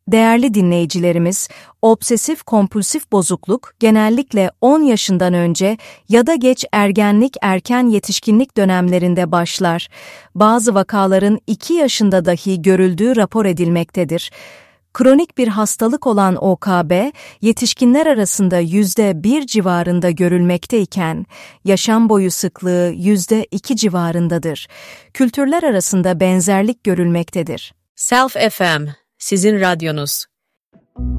Değerli dinleyicilerimiz, obsesif kompulsif bozukluk genellikle 10 yaşından önce ya da geç ergenlik, erken yetişkinlik dönemlerinde başlar. Bazı vakaların 2 yaşında dahi görüldüğü rapor edilmektedir. Kronik bir hastalık olan OKB, yetişkinler arasında %1 civarında görülmekteyken, yaşam boyu sıklığı %2 civarındadır. Kültürler arasında benzerlik görülmektedir. Self FM, sizin radyonuz.